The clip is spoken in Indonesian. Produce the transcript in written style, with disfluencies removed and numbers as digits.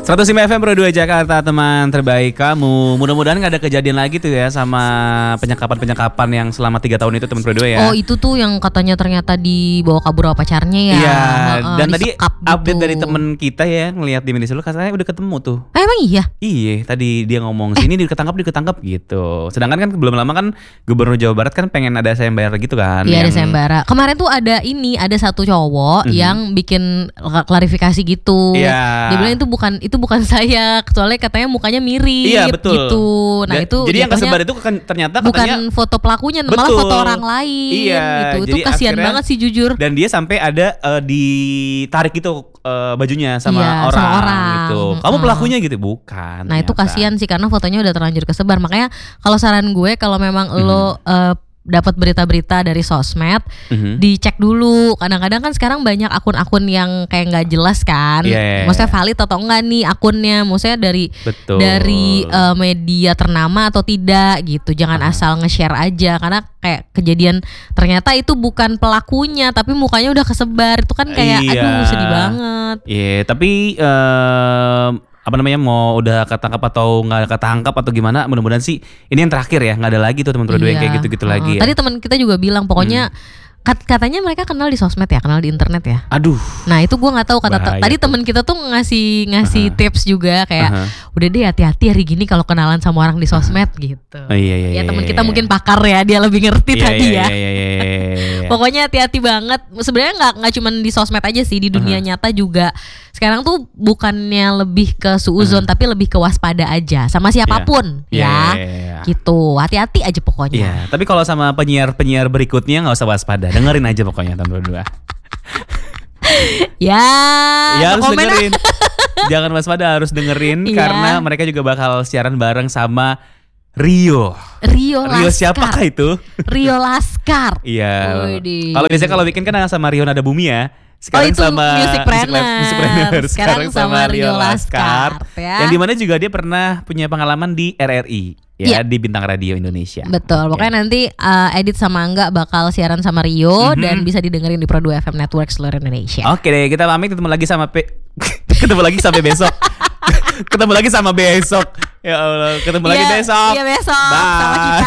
105 FM Pro 2 Jakarta, teman terbaik kamu. Mudah-mudahan gak ada kejadian lagi tuh ya sama penyekapan yang selama 3 tahun itu, teman Pro 2 ya. Oh, itu tuh yang katanya ternyata dibawa kabur sama pacarnya ya. Iya, dan tadi update gitu. dari temen kita ya, ngelihat di media sosial katanya udah ketemu tuh. Emang iya? Iya, tadi dia ngomong sini diketangkap gitu. Sedangkan kan belum lama kan Gubernur Jawa Barat kan pengen ada sayembara gitu kan. Iya, ada sayembara. Kemarin tuh ada satu cowok yang bikin klarifikasi gitu. Iya. Dia bilang itu bukan saya, soalnya katanya mukanya mirip. Iya, betul. Gitu. Nah, itu jadi yang kesebar itu kan ternyata bukan foto pelakunya, malah foto orang lain. Iya, gitu. Itu kasihan banget sih jujur. Dan dia sampai ada ditarik gitu bajunya sama orang gitu. Kamu pelakunya gitu, bukan. Nah, itu kasihan sih karena fotonya udah terlanjur kesebar. Makanya kalau saran gue, kalau memang lo dapat berita-berita dari sosmed, dicek dulu. Kadang-kadang kan sekarang banyak akun-akun yang kayak nggak jelas kan, maksudnya valid atau enggak nih akunnya, maksudnya dari media ternama atau tidak gitu. Jangan asal nge-share aja, karena kayak kejadian ternyata itu bukan pelakunya tapi mukanya udah kesebar. Itu kan kayak aduh sedih banget. Iya, tapi mau udah ketangkap atau nggak ketangkap atau gimana, mudah-mudahan sih ini yang terakhir ya, nggak ada lagi tuh teman-teman yang kayak gitu-gitu lagi ya. Tadi teman kita juga bilang pokoknya katanya mereka kenal di sosmed ya, kenal di internet ya. Aduh. Nah, itu gue nggak tahu, tadi teman kita tuh ngasih tips juga kayak udah deh hati-hati hari gini kalau kenalan sama orang di sosmed gitu. Iya. Ya teman kita mungkin pakar ya, dia lebih ngerti tadi ya. Iya. Pokoknya hati-hati banget. Sebenarnya nggak cuma di sosmed aja sih, di dunia nyata juga. Sekarang tuh bukannya lebih ke suuzon tapi lebih ke waspada aja sama siapapun ya. Gitu. Hati-hati aja pokoknya. Iya, tapi kalau sama penyiar berikutnya nggak usah waspada. Dengerin aja pokoknya teman berdua. Ya harus dengerin. Jangan waspada, harus dengerin karena mereka juga bakal siaran bareng sama Rio siapakah itu? Rio Laskar. Iya. Kalau biasanya kalau weekend kan sama Rio Nada Bumi ya. Sekarang itu sama Musicpreneur. Sekarang sama Rio Laskar. Ya. Yang dimana juga dia pernah punya pengalaman di RRI ya, di Bintang Radio Indonesia. Betul. Pokoknya nanti Edit sama Angga bakal siaran sama Rio dan bisa didengerin di Pro 2 FM Network seluruh Indonesia. Oke deh, kita pamit, ketemu lagi sampai besok. Ketemu lagi sama besok. Ya Allah, ketemu lagi besok. Iya besok. Bye. Sama kita.